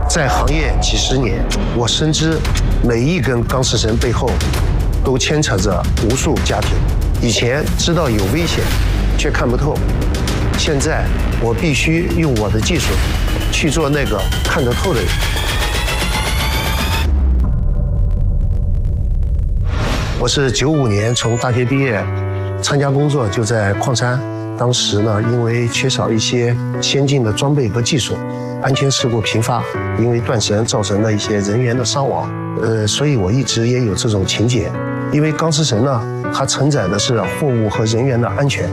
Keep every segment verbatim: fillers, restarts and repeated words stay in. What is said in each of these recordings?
在行业几十年，我深知每一根钢丝绳背后都牵扯着无数家庭。以前知道有危险，却看不透。现在我必须用我的技术去做那个看得透的人。我是九五年从大学毕业，参加工作就在矿山。当时呢，因为缺少一些先进的装备和技术，安全事故频发，因为断绳造成了一些人员的伤亡。呃，所以我一直也有这种情结，因为钢丝绳呢，它承载的是货物和人员的安全。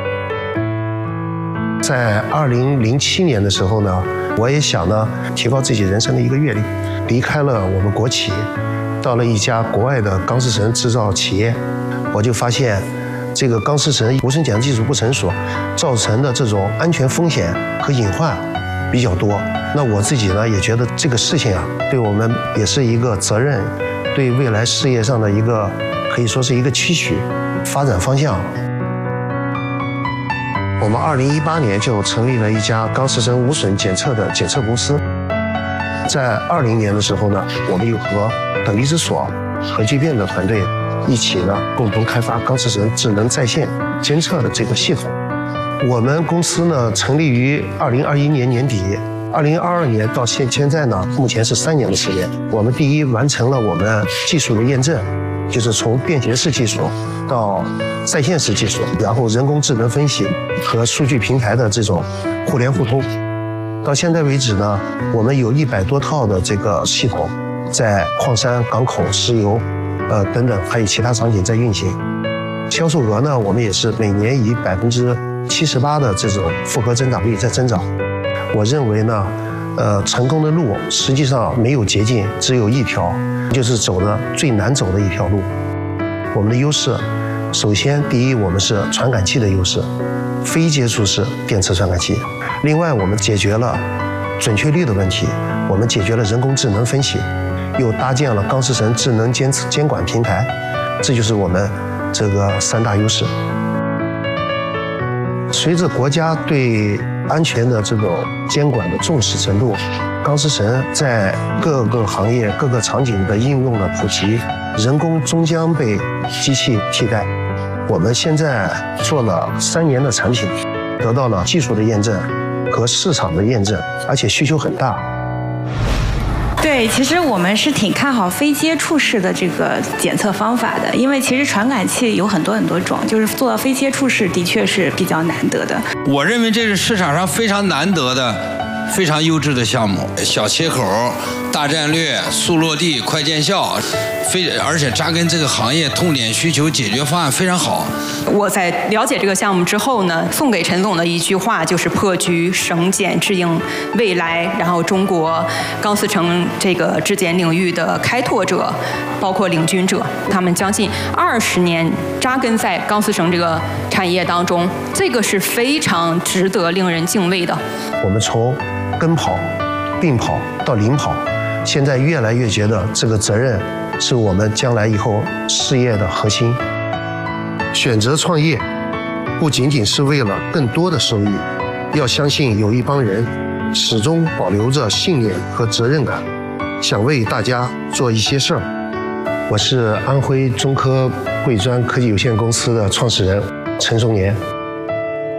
在二零零七年的时候呢，我也想呢，提高自己人生的一个阅历，离开了我们国企，到了一家国外的钢丝绳制造企业，我就发现，这个钢丝绳无绳减技术不成熟，造成的这种安全风险和隐患比较多。那我自己呢，也觉得这个事情啊，对我们也是一个责任，对未来事业上的一个可以说是一个期许、发展方向。我们二零一八年就成立了一家钢丝绳无损检测的检测公司。在二零年的时候呢，我们又和等离子所、核聚变的团队一起呢，共同开发钢丝绳智能在线监测的这个系统。我们公司呢，成立于二零二一年年底，二零二二年到现现在呢，目前是三年的时间。我们第一完成了我们技术的验证，就是从便携式技术到在线式技术，然后人工智能分析和数据平台的这种互联互通。到现在为止呢，我们有一百多套的这个系统，在矿山、港口、石油，呃等等，还有其他场景在运行。销售额呢，我们也是每年以百分之七十八的这种复合增长率在增长。我认为呢，呃，成功的路实际上没有捷径，只有一条，就是走的最难走的一条路。我们的优势，首先第一，我们是传感器的优势，非接触式电磁传感器。另外，我们解决了准确率的问题，我们解决了人工智能分析，又搭建了钢丝绳智能监测监管平台，这就是我们这个三大优势。随着国家对安全的这种监管的重视程度，钢丝绳在各个行业、各个场景的应用的普及，人工终将被机器替代。我们现在做了三年的产品，得到了技术的验证和市场的验证，而且需求很大。 对，其实我们是挺看好非接触式的这个检测方法的，因为其实传感器有很多很多种，就是做到非接触式的确是比较难得的。 我认为这是市场上非常难得的、非常优质的项目，小切口、大战略、速落地、快见效，非而且扎根这个行业痛点需求解决方案非常好。 我在了解这个项目之后呢，送给陈总的一句话就是破局省检智应未来，然后中国钢丝绳这个质检领域的开拓者，包括领军者，他们将近二十年扎根在钢丝绳这个产业当中，这个是非常值得令人敬畏的。 我们从跟跑、并跑到领跑，现在越来越觉得这个责任是我们将来以后事业的核心。选择创业，不仅仅是为了更多的收益，要相信有一帮人始终保留着信念和责任感，想为大家做一些事儿。我是安徽中科汇专科技有限公司的创始人陈松年。